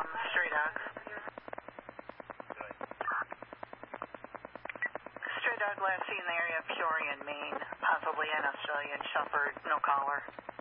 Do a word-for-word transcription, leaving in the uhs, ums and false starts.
um, stray dogs. Stray dog last seen in the area of Peoria, Maine, possibly an Australian Shepherd, no collar.